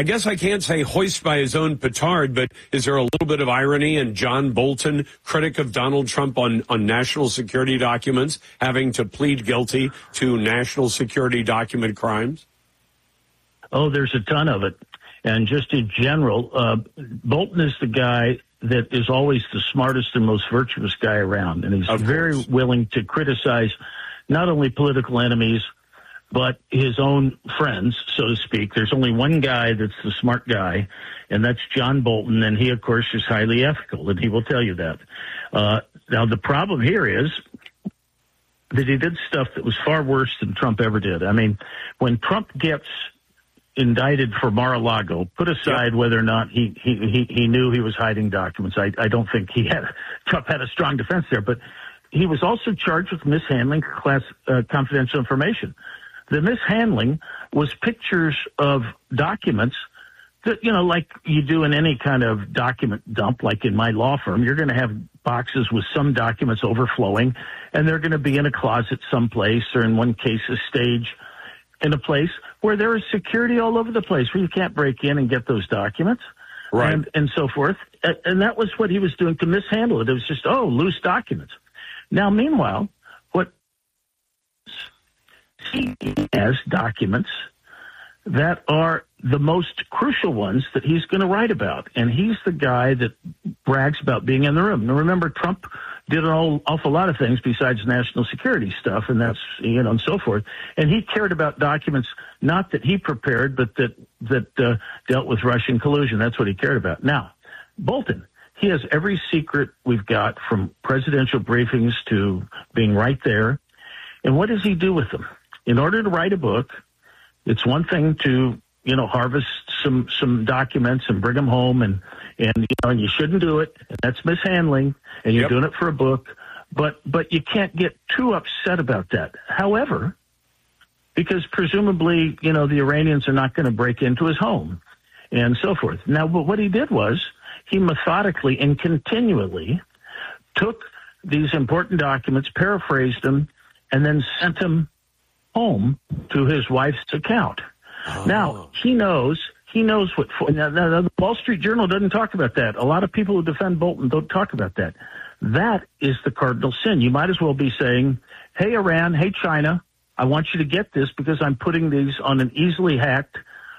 I guess I can't say hoist by his own petard, but is there a little bit of irony in John Bolton, critic of Donald Trump on national security documents, having to plead guilty to national security document crimes? Oh, there's a ton of it. And just in general, Bolton is the guy that is always the smartest and most virtuous guy around. And he's very willing to criticize not only political enemies, but his own friends, so to speak. There's only one guy that's the smart guy, and that's John Bolton, and he, of course, is highly ethical, and he will tell you that. Now, the problem here is that he did stuff that was far worse than Trump ever did. I mean, when Trump gets indicted for Mar-a-Lago, put aside whether or not he knew he was hiding documents. I don't think Trump had a strong defense there, but he was also charged with mishandling confidential information. The mishandling was pictures of documents that, like you do in any kind of document dump, like in my law firm. You're going to have boxes with some documents overflowing, and they're going to be in a closet someplace, or in one case, a stage in a place where there is security all over the place, where you can't break in and get those documents, right, and so forth. And that was what he was doing to mishandle it. It was just, loose documents. Now, meanwhile, he has documents that are the most crucial ones that he's going to write about. And he's the guy that brags about being in the room. Now, remember, Trump did an awful lot of things besides national security stuff, and that's, and so forth. And he cared about documents, not that he prepared, but that dealt with Russian collusion. That's what he cared about. Now, Bolton, he has every secret we've got, from presidential briefings to being right there. And what does he do with them? In order to write a book, it's one thing to, harvest some documents and bring them home, and you shouldn't do it. And that's mishandling, and you're doing it for a book. But you can't get too upset about that. However, because presumably, the Iranians are not going to break into his home and so forth. Now, but what he did was he methodically and continually took these important documents, paraphrased them, and then sent them home to his wife's account. Oh. Now, he knows what. Now, the Wall Street Journal doesn't talk about that. A lot of people who defend Bolton don't talk about that. That is the cardinal sin. You might as well be saying, hey, Iran, hey, China, I want you to get this because I'm putting these on an easily hacked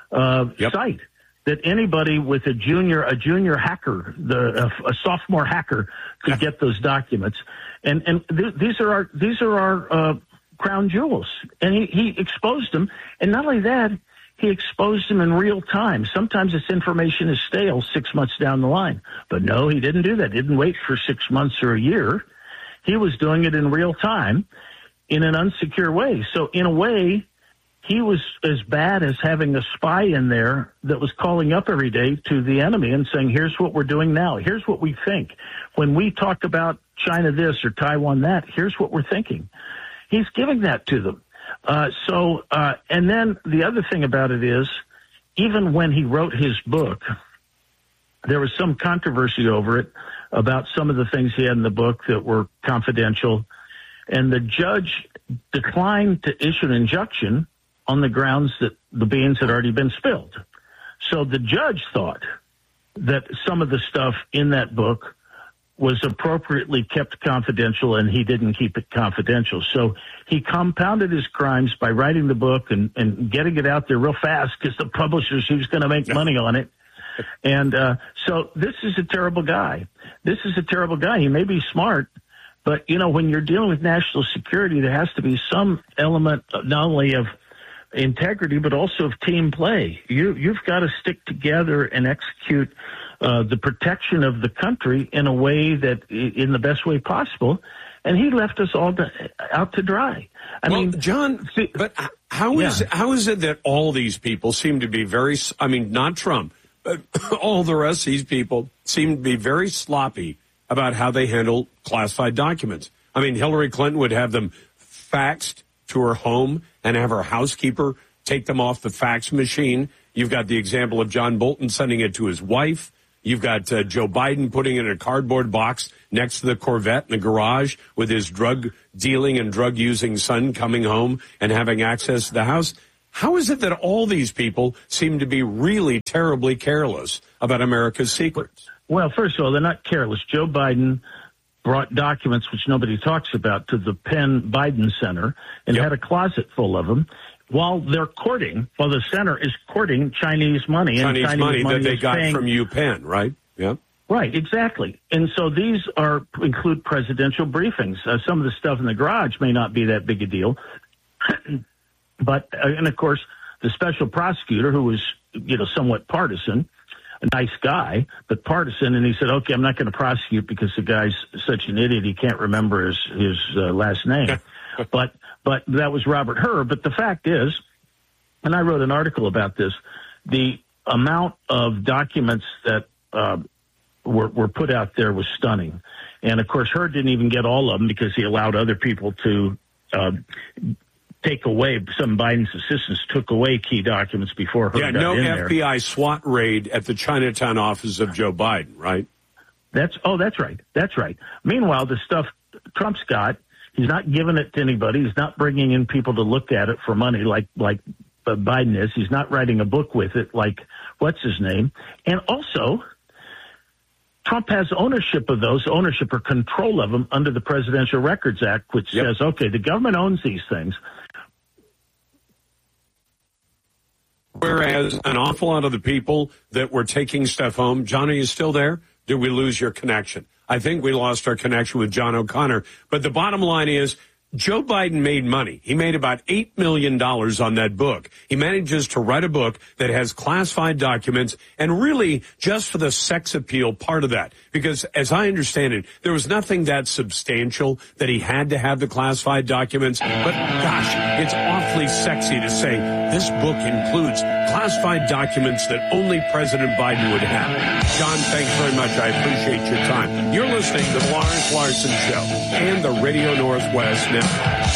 site that anybody with a junior hacker, a sophomore hacker, could get those documents. And these are our crown jewels. And he exposed them. And not only that, he exposed them in real time. Sometimes this information is stale 6 months down the line. But no, he didn't do that. He didn't wait for 6 months or a year. He was doing it in real time in an unsecure way. So in a way, he was as bad as having a spy in there that was calling up every day to the enemy and saying, here's what we're doing now. Here's what we think. When we talk about China this or Taiwan that, here's what we're thinking. He's giving that to them. And then the other thing about it is, even when he wrote his book, there was some controversy over it about some of the things he had in the book that were confidential. And the judge declined to issue an injunction on the grounds that the beans had already been spilled. So the judge thought that some of the stuff in that book was appropriately kept confidential, and he didn't keep it confidential. So he compounded his crimes by writing the book and getting it out there real fast because the publisher's who's going to make money on it. And so this is a terrible guy. He may be smart, but, when you're dealing with national security, there has to be some element not only of integrity, but also of team play. You've got to stick together and execute the protection of the country in a way that, in the best way possible. And he left us all out to dry. I mean, John, but how is it that all these people seem to be not Trump, but all the rest of these people seem to be very sloppy about how they handle classified documents? I mean, Hillary Clinton would have them faxed to her home and have her housekeeper take them off the fax machine. You've got the example of John Bolton sending it to his wife. You've got Joe Biden putting it in a cardboard box next to the Corvette in the garage with his drug dealing and drug using son coming home and having access to the house. How is it that all these people seem to be really terribly careless about America's secrets? Well, first of all, they're not careless. Joe Biden brought documents, which nobody talks about, to the Penn Biden Center and had a closet full of them while they're courting, while the center is courting Chinese money. Chinese money that they got from UPenn, right? Yeah. Right, exactly. And so these include presidential briefings. Some of the stuff in the garage may not be that big a deal. But, and of course, the special prosecutor, who was, somewhat partisan, a nice guy, but partisan, and he said, okay, I'm not going to prosecute because the guy's such an idiot he can't remember his last name. but that was Robert Hur. But the fact is, and I wrote an article about this, the amount of documents that were put out there was stunning. And, of course, Hur didn't even get all of them because he allowed other people to take away, some Biden's assistants took away key documents before Hur got in there. Yeah, no FBI SWAT raid at the Chinatown office of Joe Biden, right? That's right. That's right. Meanwhile, the stuff Trump's got, he's not giving it to anybody. He's not bringing in people to look at it for money like Biden is. He's not writing a book with it like what's his name. And also, Trump has ownership of those, ownership or control of them under the Presidential Records Act, which says, okay, the government owns these things. Whereas an awful lot of the people that were taking stuff home, John, are you still there? Did we lose your connection? I think we lost our connection with John O'Connor. But the bottom line is, Joe Biden made money. He made about $8 million on that book. He manages to write a book that has classified documents and really just for the sex appeal part of that. Because as I understand it, there was nothing that substantial that he had to have the classified documents. But gosh, it's awfully sexy to say this book includes classified documents that only President Biden would have. John, thanks very much. I appreciate your time. You're listening to the Lawrence Larson Show and the Radio Northwest Network.